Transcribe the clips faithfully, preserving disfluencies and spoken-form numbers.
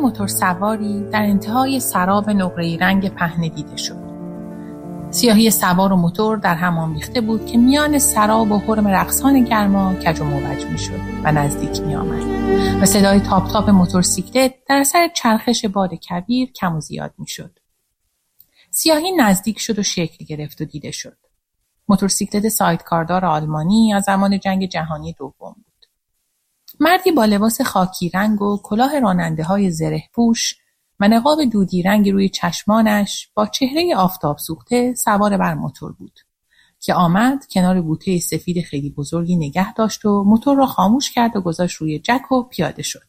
موتور سواری در انتهای سراب نقره‌ای رنگ پهنه دیده شد. سیاهی سوار و موتور در هم آمیخته بود که میان سراب و حرم رقصان گرما کج و موج میشد و نزدیک می آمد و صدای تاپ تاپ موتورسیکلت در اثر چرخش باد کویر کم و زیاد میشد. سیاهی نزدیک شد و شکل گرفت و دیده شد. موتورسیکلت سایدکاردار آلمانی از زمان جنگ جهانی دوم بود. مردی با لباس خاکی رنگ و کلاه راننده های زره پوش و نقاب دودی رنگ روی چشمانش با چهره آفتاب سوخته سوار بر موتور بود که آمد کنار بوته سفید خیلی بزرگی نگه داشت و موتور را خاموش کرد و گذاشت روی جک و پیاده شد.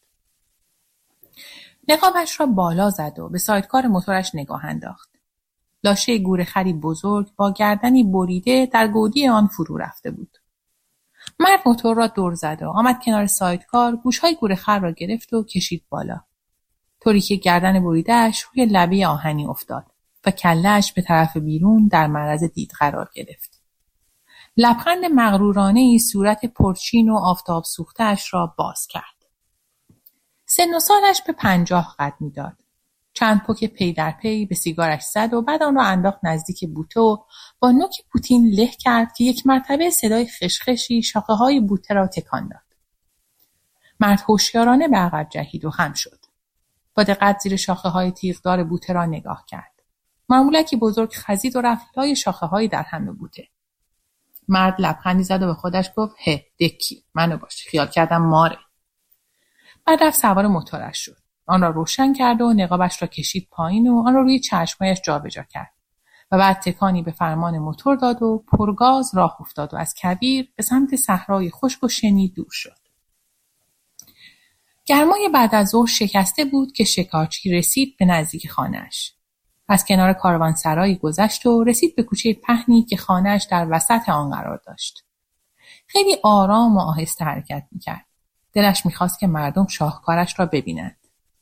نقابش را بالا زد و به سایدکار موتورش نگاه انداخت. لاشه گورخری بزرگ با گردنی بریده در گودی آن فرو رفته بود. مرد موتور را دور زد و آمد کنار سایدکار، گوشهای گورخر را گرفت و کشید بالا، طوری که گردن بریده‌اش روی لبه آهنی افتاد و کله‌اش به طرف بیرون در معرض دید قرار گرفت. لبخند مغرورانه‌ای صورت پرچین و آفتاب سوخته‌اش را باز کرد. سن و سالش به پنجاه قد می‌داد. چند پک پی در پی به سیگارش زد و بعد آن را انداخت نزدیک بوته و با نوک پوتین له کرد که یک مرتبه صدای خشخشی شاخه‌های بوته را تکان داد. مرد هوشیارانه به عقب جهید و خم شد. با دقت زیر شاخه‌های تیغدار بوته را نگاه کرد. مامولکی بزرگ خزید و رفت لای شاخه‌های در هم بوته. مرد لبخندی زد و به خودش گفت: هه دکی، منو باش، خیال کردم ماره. بعد رفت سوار موتورش شد. آن را روشن کرد و نقابش را کشید پایین و آن را روی چشمایش جابجا کرد و بعد تکانی به فرمان موتور داد و پرگاز راه افتاد و از کویر به سمت صحرای خشک و شنی دور شد. گرمای بعد از ظهر شکسته بود که شکارچی رسید به نزدیک خانه‌اش. از کنار کاروانسرایی گذشت و رسید به کوچه پهنی که خانه‌اش در وسط آن قرار داشت. خیلی آرام و آهسته حرکت می‌کرد. دلش می‌خواست که مردم شاهکارش را ببینند.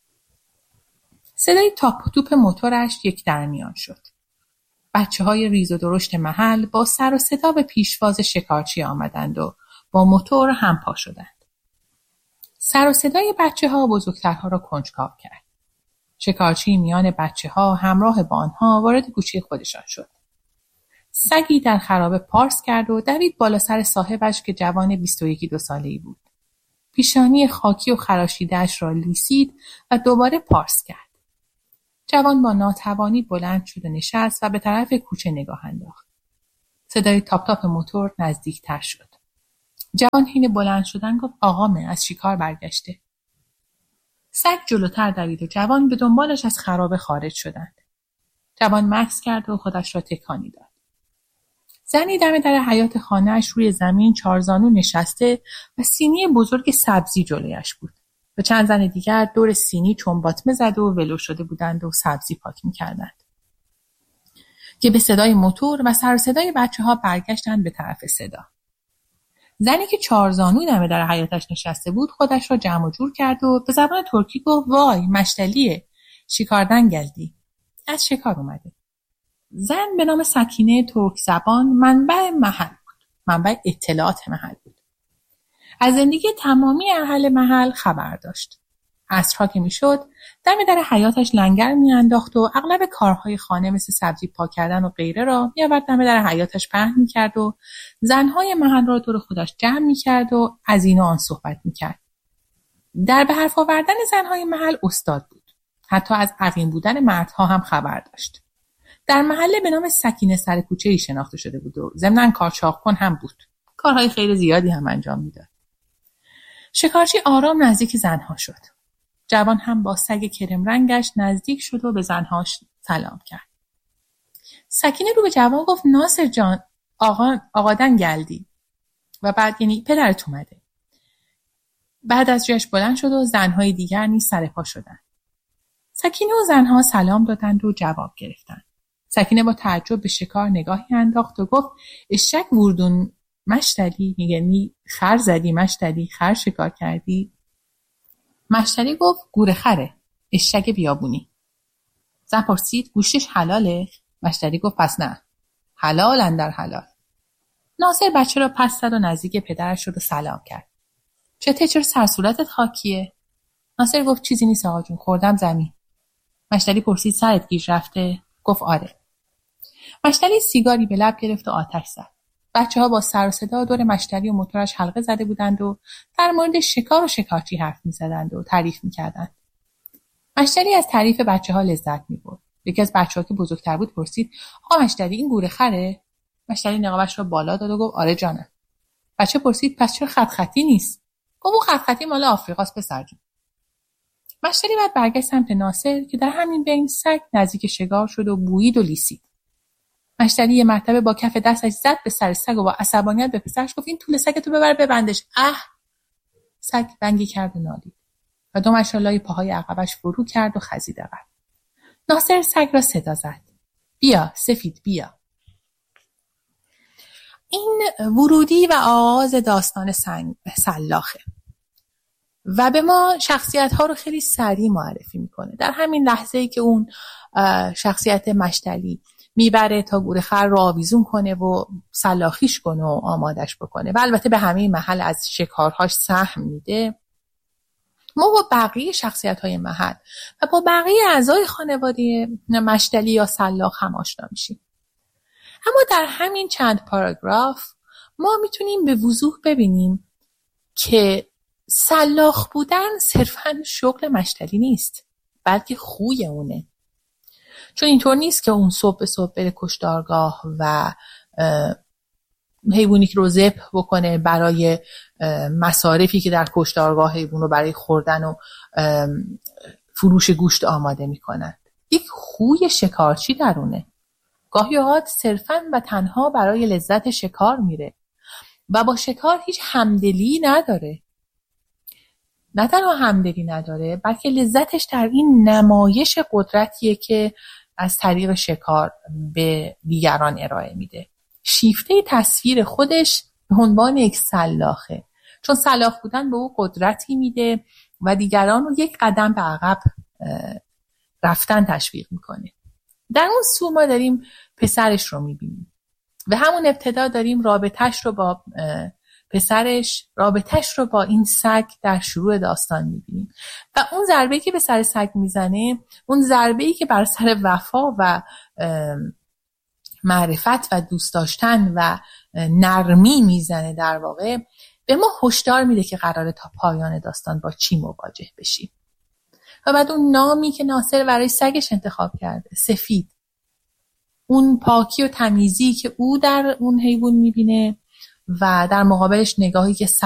صدای تاپ و توپ موتورش یک درمیان شد. بچه‌های ریز و درشت محل با سر و صدا به پیشواز شکارچی آمدند و با موتور همپا شدند. سر و صدای بچه‌ها بزرگترها را کنجکاو کرد. شکارچی میان بچه‌ها همراه با آنها وارد کوچه خودشان شد. سگی در خرابه پارس کرد و دوید بالا سر صاحبش که جوان بیست و یک دو ساله‌ای بود. پیشانی خاکی و خراشیده‌اش را لیسید و دوباره پارس کرد. جوان با ناتوانی بلند شد و نشست و به طرف کوچه نگاه انداخت. صدای تاپ تاپ موتور نزدیکتر شد. جوان حین بلند شدن گفت: آقامه، از شکار برگشته. سگ جلوتر دوید و جوان به دنبالش از خرابه خارج شدند. جوان مکث کرد و خودش را تکانی داد. زنی دم در حیاط خانه‌اش روی زمین چارزانو نشسته و سینی بزرگ سبزی جلویش بود. و چند زن دیگر دور سینی چنباتمه زد و ولو شده بودند و سبزی پاک می‌کردند. که به صدای موتور و سر صدای بچه‌ها برگشتند به طرف صدا. زنی که چارزانو دم در حیاطش نشسته بود خودش را جمع و جور کرد و به زبان ترکی گفت: وای مشتلیه، شکاردن گلدی، از شکار اومده. زن به نام سکینه ترک زبان منبع محل بود، منبع اطلاعات محل بود. از زندگی تمامی اهل محل خبر داشت. عصرها که میشد دم در حیاطش لنگر میانداخت و اغلب کارهای خانه مثل سبزی پاک کردن و غیره را میآورد دم در حیاطش پهن میکرد و زنهای محل را دور خودش جمع میکرد و از این و آن صحبت میکرد. در به حرف آوردن زنهای محل استاد بود. حتی از عقیم بودن مردها هم خبر داشت. در محله به نام سکینه سر کوچه‌ای شناخته شده بود و ضمناً کارچاق‌کن هم بود. کارهای خیلی زیادی هم انجام میداد. شکارچی آرام نزدیک زنها شد. جوان هم با سگ کرم رنگش نزدیک شد و به زنهاش سلام کرد. سکینه رو به جوان گفت: ناصر جان، آقا آقادن گلدی. و بعد یعنی پدرت اومده. بعد از جایش بلند شد و زنهای دیگر نیز سر پا شدند. سکینه و زنها سلام دادند و جواب گرفتند. سکینه با تعجب به شکار نگاهی انداخت و گفت: اشک وردون مشتلی، یعنی خر زدی مشتلی، خر شکار کردی؟ مشتلی گفت: گوره خره، اشک بیابونی. زن پرسید: گوشتش حلاله؟ مشتلی گفت: پس نه، حلال اندر حلال. ناصر بچه را پس زد و نزدیک پدرش شد و سلام کرد. چته، چرا سر صورتت خاکیه؟ ناصر گفت چیزی نیست آقا جون، خوردم زمین. مشتری پرسید سرت گیج رفته؟ گفت آره. مشتری سیگاری به لب گرفت و آتش زد. بچه‌ها با سر و صدا دور مشتری و موتورش حلقه زده بودند و در مورد شکار و شکارچی حرف می‌زدند و تعریف می‌کردند. مشتری از تعریف بچه‌ها لذت می‌برد. یکی از بچه‌ها که بزرگتر بود پرسید آقا مشتری این گورخره؟ مشتری نقابش را بالا داد و گفت آره جانم. بچه پرسید پس چرا خط خطی نیست؟ گفت اون خط خطی مال آفریقاست پسر جون. مشتری بعد برگشت سمت ناصر که در همین بین سگ نزدیک شکار شد و بویید و لیسید. مشتری یه مرتبه با کف دستش زد به سر سگ و با عصبانیت به پسرش گفت این طول سگتو ببر ببندش. اه! سگ بنگی کرد و نالید و دو مشالای پاهای عقبش فرو کرد و خزید عقب. ناصر سگ را صدا زد. بیا سفید بیا. این ورودی و آغاز داستان سلاخه و به ما شخصیت ها رو خیلی سریع معرفی میکنه. در همین لحظه ای که اون شخصیت مشتری میبره تا گورخر رو آویزون کنه و سلاخیش کنه و آمادش بکنه و البته به همه محل از شکارهاش سهم میده، ما با بقیه شخصیت های محل و با بقیه اعضای خانواده مشتری یا سلاخ هم آشنا میشیم. اما در همین چند پاراگراف ما میتونیم به وضوح ببینیم که سلاخ بودن صرفاً شغل مشتری نیست، بلکه خوی اونه. چون اینطور نیست که اون صبح به صبح بره کشتارگاه و حیوانی رو ذبح بکنه برای مصارفی که در کشتارگاه حیوان رو برای خوردن و فروش گوشت آماده میکنن. یک خوی شکارچی درونه. گاهی اوقات صرفاً و تنها برای لذت شکار میره و با شکار هیچ همدلی نداره. نه تنها همدلی نداره بلکه لذتش در این نمایش قدرتیه که از طریق شکار به دیگران ارائه میده. شیفته تصویر خودش به عنوان یک سلاخه، چون سلاخ بودن به او قدرتی میده و دیگران رو یک قدم به عقب رفتن تشویق میکنه. در اون سو ما داریم پسرش رو میبینیم و همون ابتدا داریم رابطش رو با پسرش رابطش رو با این سگ در شروع داستان میبینیم و اون ضربه‌ای که به سر سگ میزنه، اون ضربه‌ای که بر سر وفا و معرفت و دوست داشتن و نرمی میزنه، در واقع به ما هشدار میده که قراره تا پایان داستان با چی مواجه بشیم. و بعد اون نامی که ناصر برای سگش انتخاب کرده، سفید، اون پاکی و تمیزی که او در اون حیوان میبینه و در مقابلش نگاهی که